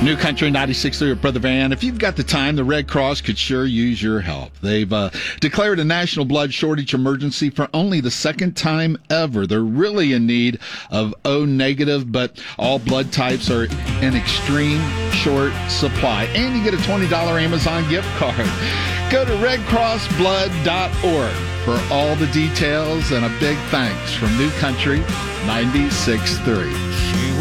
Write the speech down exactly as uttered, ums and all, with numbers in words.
New Country ninety-six point three with Brother Van. If you've got the time, the Red Cross could sure use your help. They've uh, declared a national blood shortage emergency for only the second time ever. They're really in need of O negative, but all blood types are in extreme short supply. And you get a twenty dollars Amazon gift card. Go to red cross blood dot org for all the details, and a big thanks from New Country ninety-six point three.